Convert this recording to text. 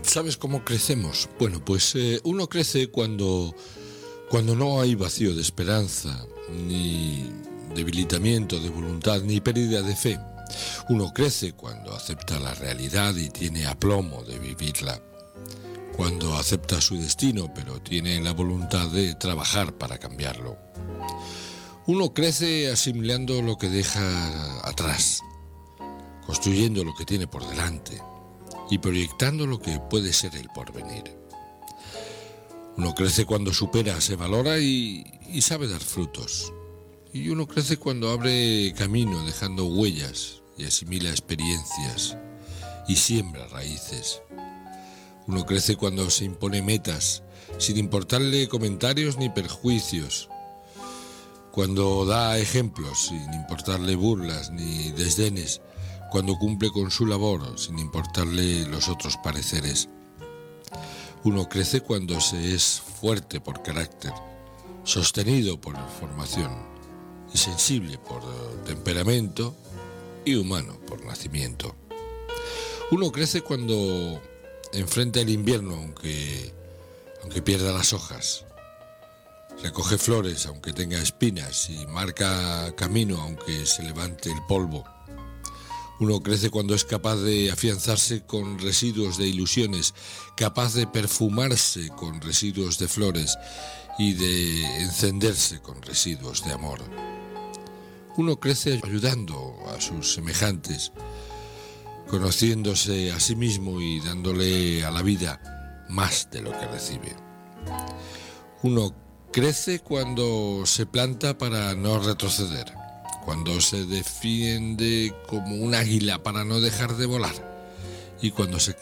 ¿Sabes cómo crecemos? Bueno, pues uno crece cuando no hay vacío de esperanza, ni debilitamiento de voluntad, ni pérdida de fe. Uno crece cuando acepta la realidad y tiene aplomo de vivirla. Cuando acepta su destino, pero tiene la voluntad de trabajar para cambiarlo. Uno crece asimilando lo que deja atrás, construyendo lo que tiene por delante y proyectando lo que puede ser el porvenir. Uno crece cuando supera, se valora y sabe dar frutos. Y uno crece cuando abre camino, dejando huellas y asimila experiencias y siembra raíces. Uno crece cuando se impone metas, sin importarle comentarios ni perjuicios. Cuando da ejemplos, sin importarle burlas ni desdenes. Cuando cumple con su labor, sin importarle los otros pareceres. Uno crece cuando se es fuerte por carácter, sostenido por formación, y sensible por temperamento y humano por nacimiento. Uno crece cuando enfrenta el invierno aunque pierda las hojas, recoge flores aunque tenga espinas y marca camino aunque se levante el polvo. Uno crece cuando es capaz de afianzarse con residuos de ilusiones, capaz de perfumarse con residuos de flores y de encenderse con residuos de amor. Uno crece ayudando a sus semejantes, conociéndose a sí mismo y dándole a la vida más de lo que recibe. Uno crece cuando se planta para no retroceder, cuando se defiende como un águila para no dejar de volar y cuando se